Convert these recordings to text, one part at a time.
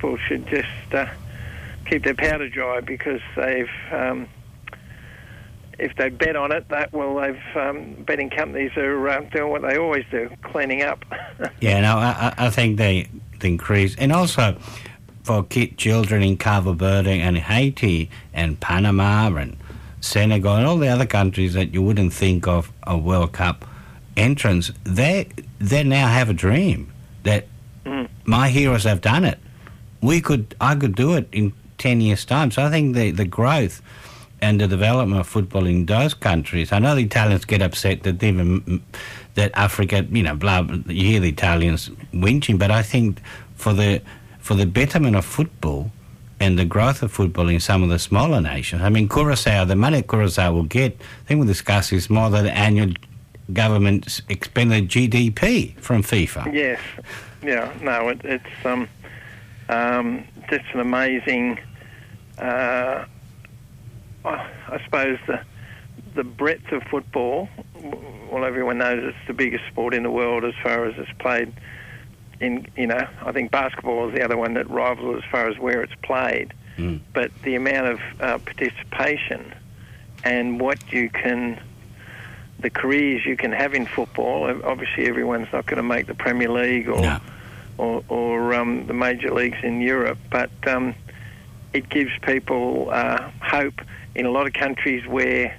people should just keep their powder dry, because they've, if they bet on it, betting companies are doing what they always do, cleaning up. Yeah, no, I think they increase, and also for children in Cabo Verde and Haiti and Panama and Senegal and all the other countries that you wouldn't think of a World Cup entrance, they now have a dream that my heroes have done it. I could do it in 10 years' time. So I think the growth and the development of football in those countries. I know the Italians get upset that Africa, you hear the Italians whinging, but I think for the betterment of football and the growth of football in some of the smaller nations. I mean, Curacao, the money Curacao will get, I think we'll discuss, is more than the annual government's expended GDP from FIFA. Yes. Yeah. No, it's just an amazing. I suppose the breadth of football. Well, everyone knows it's the biggest sport in the world as far as it's played. I think basketball is the other one that rivals as far as where it's played. But the amount of participation and the careers you can have in football. Obviously, everyone's not going to make the Premier League or the major leagues in Europe, but it gives people hope in a lot of countries where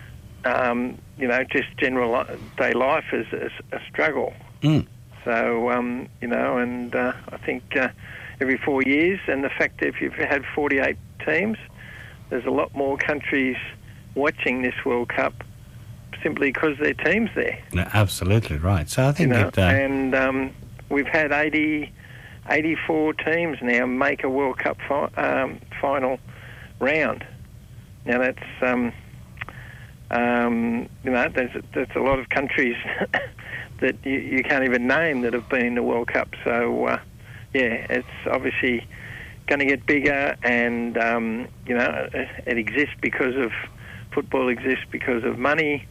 just general day life is a struggle. So, and I think every 4 years, and the fact that if you've had 48 teams, there's a lot more countries watching this World Cup simply because their team's there. No, absolutely right. So I think and we've had 84 teams now make a World Cup final round. Now that's that's a lot of countries that you can't even name that have been in the World Cup. So it's obviously going to get bigger, and it exists because of football exists because of money.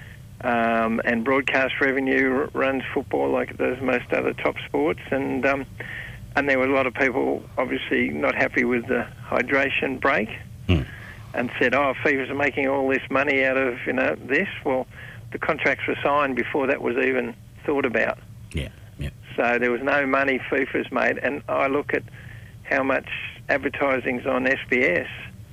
And broadcast revenue runs football like it does most other top sports, and there were a lot of people obviously not happy with the hydration break, and said, FIFA's making all this money out of this. Well, the contracts were signed before that was even thought about. Yeah. So there was no money FIFA's made, and I look at how much advertising's on SBS,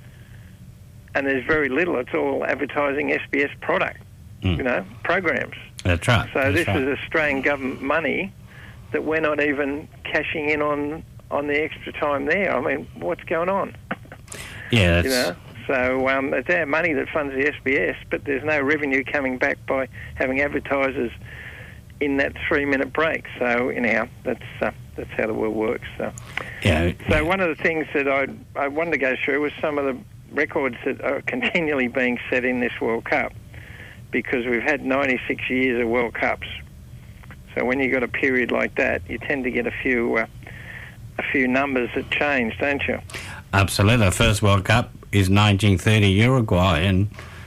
and there's very little. It's all advertising SBS product. Programs. That's right. So this is Australian government money that we're not even cashing in on the extra time there. I mean, what's going on? Yeah, that's... So it's our money that funds the SBS, but there's no revenue coming back by having advertisers in that 3-minute break. So anyhow, that's how the world works. So one of the things that I wanted to go through was some of the records that are continually being set in this World Cup, because we've had 96 years of World Cups. So when you've got a period like that, you tend to get a few numbers that change, don't you? Absolutely. The first World Cup is 1930 Uruguay, and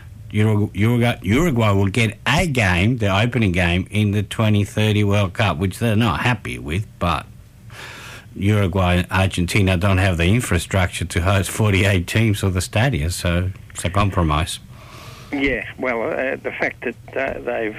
Uruguay will get a game, the opening game, in the 2030 World Cup, which they're not happy with, but Uruguay and Argentina don't have the infrastructure to host 48 teams or the stadia, so it's a compromise. Yeah, well, the fact that they've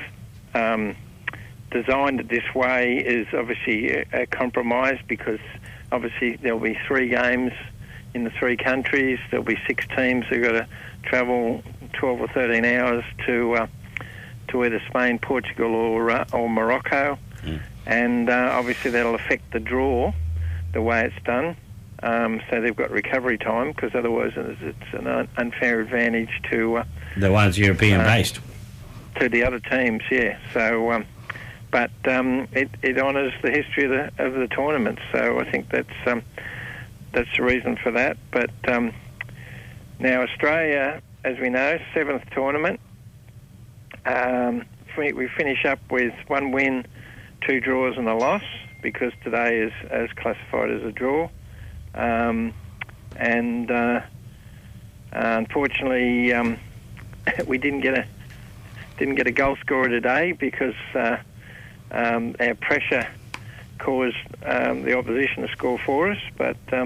designed it this way is obviously a compromise, because obviously there'll be 3 games in the 3 countries. There'll be 6 teams who've got to travel 12 or 13 hours to either Spain, Portugal or Morocco, and obviously that'll affect the draw, the way it's done. So they've got recovery time, because otherwise it's an unfair advantage to the ones European-based. To the other teams, yeah. So, but it honours the history of the tournament. So I think that's the reason for that. But now Australia, as we know, 7th tournament. We finish up with 1 win, 2 draws and a loss, because today is classified as a draw. Unfortunately, we didn't get a goal scorer today, because our pressure caused the opposition to score for us. But